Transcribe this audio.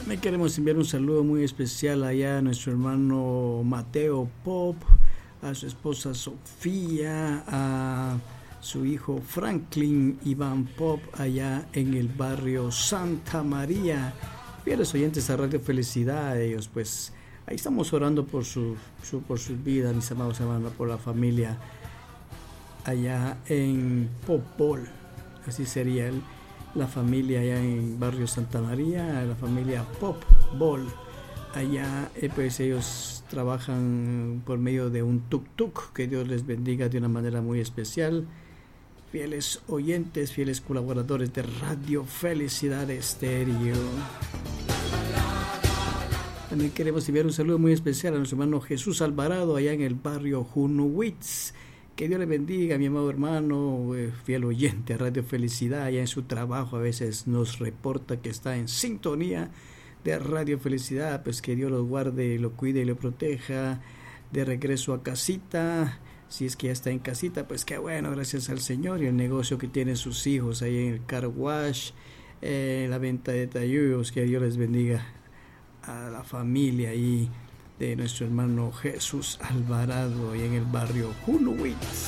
Le queremos enviar un saludo muy especial allá a nuestro hermano Mateo Pop, a su esposa Sofía, a su hijo Franklin Iván Pop allá en el barrio Santa María. Fieles oyentes a Radio Felicidad, ellos pues ahí estamos orando por sus vidas, mis amados hermanos, por la familia allá en Popol, así sería la familia allá en barrio Santa María, la familia Popol. Allá pues ellos trabajan por medio de un tuk-tuk. Que Dios les bendiga de una manera muy especial. Fieles oyentes, fieles colaboradores de Radio Felicidad Estéreo. También queremos enviar un saludo muy especial a nuestro hermano Jesús Alvarado allá en el barrio Junuwitz. Que Dios le bendiga, mi amado hermano, fiel oyente a Radio Felicidad. Allá en su trabajo a veces nos reporta que está en sintonía de Radio Felicidad. Pues que Dios lo guarde, lo cuide y lo proteja de regreso a casita. Si es que ya está en casita, pues qué bueno, gracias al Señor. Y el negocio que tienen sus hijos ahí en el car wash, la venta de talluyos. Que Dios les bendiga a la familia ahí de nuestro hermano Jesús Alvarado y en el barrio Junuwitz.